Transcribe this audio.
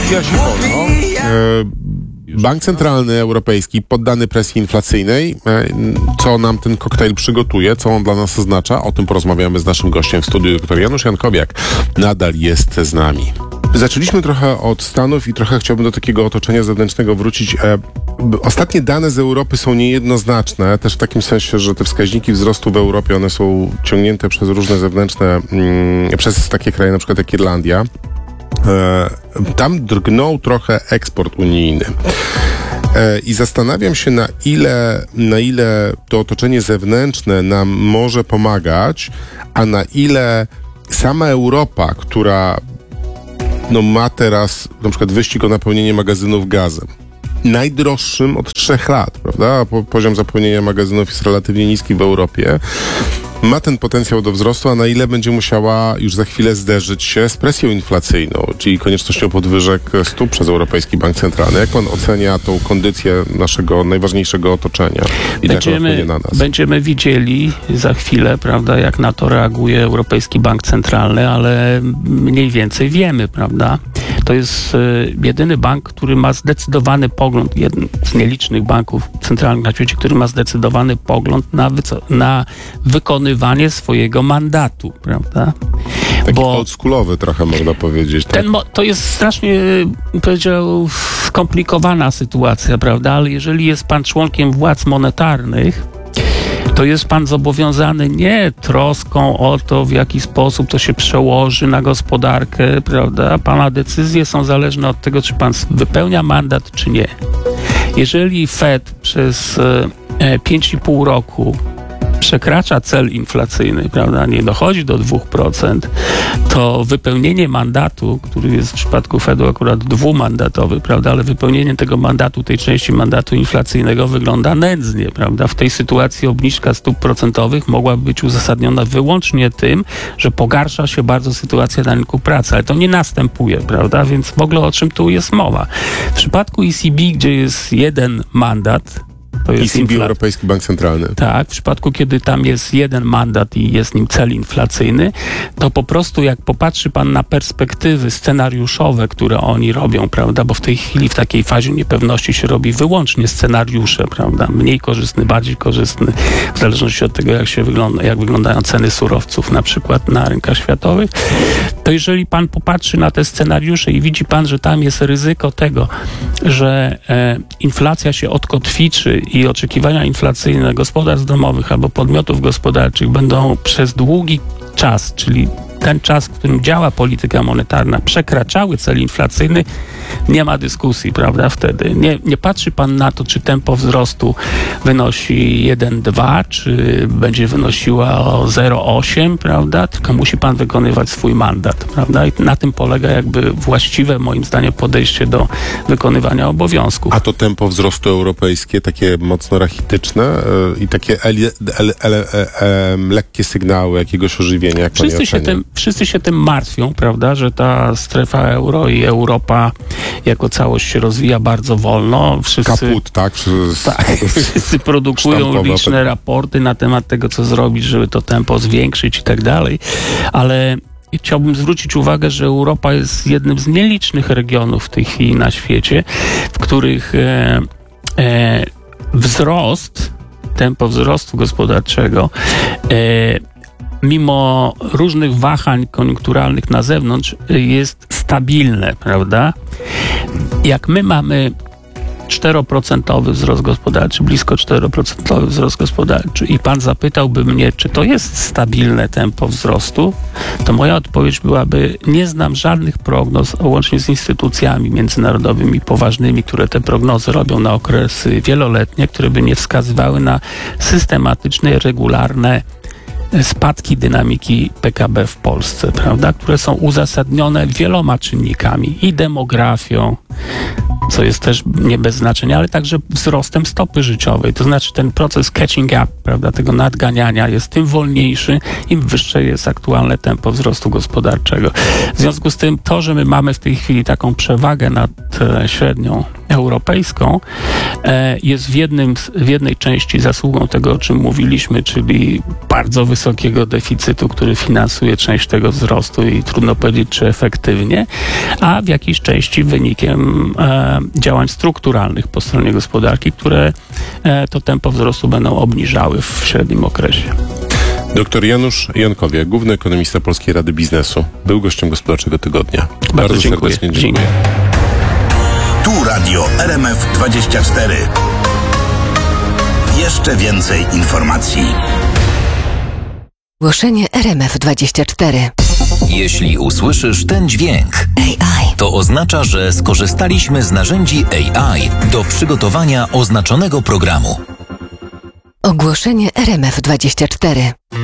Rozwija się wolno. Bank Centralny Europejski poddany presji inflacyjnej. Co nam ten koktajl przygotuje, co on dla nas oznacza? O tym porozmawiamy z naszym gościem w studiu, dr Janusz Jankowiak nadal jest z nami. Zaczęliśmy trochę od Stanów i trochę chciałbym do takiego otoczenia zewnętrznego wrócić. Ostatnie dane z Europy są niejednoznaczne, też w takim sensie, że te wskaźniki wzrostu w Europie, one są ciągnięte przez różne zewnętrzne, przez takie kraje na przykład jak Irlandia. Tam drgnął trochę eksport unijny. I zastanawiam się, na ile to otoczenie zewnętrzne nam może pomagać, a na ile sama Europa, która ma teraz na przykład wyścig o napełnienie magazynów gazem, najdroższym od 3 lat, prawda? Poziom zapełnienia magazynów jest relatywnie niski w Europie. Ma ten potencjał do wzrostu, a na ile będzie musiała już za chwilę zderzyć się z presją inflacyjną, czyli koniecznością podwyżek stóp przez Europejski Bank Centralny. Jak pan ocenia tą kondycję naszego najważniejszego otoczenia i jak ona wpłynie na nas? Będziemy widzieli za chwilę, prawda, jak na to reaguje Europejski Bank Centralny, ale mniej więcej wiemy, prawda? To jest jedyny bank, który ma zdecydowany pogląd, jeden z nielicznych banków centralnych na świecie, który ma zdecydowany pogląd na wykonywanie swojego mandatu, prawda? Taki oldschoolowy trochę można powiedzieć. Tak? To jest strasznie, powiedział, skomplikowana sytuacja, prawda? Ale jeżeli jest pan członkiem władz monetarnych, to jest pan zobowiązany nie troską o to, w jaki sposób to się przełoży na gospodarkę, prawda? Pana decyzje są zależne od tego, czy pan wypełnia mandat, czy nie. Jeżeli Fed przez 5,5 roku przekracza cel inflacyjny, prawda, nie dochodzi do 2%, to wypełnienie mandatu, który jest w przypadku Fedu akurat dwumandatowy, prawda, ale wypełnienie tego mandatu, tej części mandatu inflacyjnego wygląda nędznie, prawda. W tej sytuacji obniżka stóp procentowych mogłaby być uzasadniona wyłącznie tym, że pogarsza się bardzo sytuacja na rynku pracy, ale to nie następuje, prawda, więc w ogóle o czym tu jest mowa. W przypadku ECB, gdzie jest jeden mandat, to jest ECB, Europejski Bank Centralny. Tak, w przypadku, kiedy tam jest jeden mandat i jest nim cel inflacyjny, to po prostu jak popatrzy pan na perspektywy scenariuszowe, które oni robią, prawda, bo w tej chwili w takiej fazie niepewności się robi wyłącznie scenariusze, prawda, mniej korzystny, bardziej korzystny, w zależności od tego, jak wyglądają ceny surowców na przykład na rynkach światowych, to jeżeli pan popatrzy na te scenariusze i widzi pan, że tam jest ryzyko tego, że inflacja się odkotwiczy i oczekiwania inflacyjne gospodarstw domowych albo podmiotów gospodarczych będą przez długi czas, czyli ten czas, w którym działa polityka monetarna, przekraczały cel inflacyjny, nie ma dyskusji, prawda, wtedy. Nie patrzy pan na to, czy tempo wzrostu wynosi 1,2, czy będzie wynosiła o 0,8, prawda, tylko musi pan wykonywać swój mandat, prawda, i na tym polega jakby właściwe, moim zdaniem, podejście do wykonywania obowiązków. A to tempo wzrostu europejskie, takie mocno rachityczne i takie lekkie sygnały jakiegoś ożywienia, jak pani ocenia? Wszyscy się tym martwią, prawda, że ta strefa euro i Europa jako całość się rozwija bardzo wolno. Kaput, tak? Wszyscy produkują liczne raporty na temat tego, co zrobić, żeby to tempo zwiększyć i tak dalej, ale chciałbym zwrócić uwagę, że Europa jest jednym z nielicznych regionów w tej chwili na świecie, w których tempo wzrostu gospodarczego mimo różnych wahań koniunkturalnych na zewnątrz jest stabilne, prawda? Jak my mamy 4% wzrost gospodarczy, blisko 4% wzrost gospodarczy i pan zapytałby mnie, czy to jest stabilne tempo wzrostu, to moja odpowiedź byłaby, nie znam żadnych prognoz, łącznie z instytucjami międzynarodowymi poważnymi, które te prognozy robią na okresy wieloletnie, które by nie wskazywały na systematyczne, regularne spadki dynamiki PKB w Polsce, prawda, które są uzasadnione wieloma czynnikami i demografią, co jest też nie bez znaczenia, ale także wzrostem stopy życiowej. To znaczy ten proces catching up, prawda, tego nadganiania jest tym wolniejszy, im wyższe jest aktualne tempo wzrostu gospodarczego. W związku z tym to, że my mamy w tej chwili taką przewagę nad średnią europejską, jest w jednej części zasługą tego, o czym mówiliśmy, czyli bardzo wysokiego deficytu, który finansuje część tego wzrostu i trudno powiedzieć, czy efektywnie, a w jakiejś części wynikiem działań strukturalnych po stronie gospodarki, które to tempo wzrostu będą obniżały w średnim okresie. Dr Janusz Jankowiak, główny ekonomista Polskiej Rady Biznesu, był gościem Gospodarczego Tygodnia. Bardzo serdecznie dziękuję. Tu Radio RMF24. Jeszcze więcej informacji. Ogłoszenie RMF24. Jeśli usłyszysz ten dźwięk, to oznacza, że skorzystaliśmy z narzędzi AI do przygotowania oznaczonego programu. Ogłoszenie RMF24.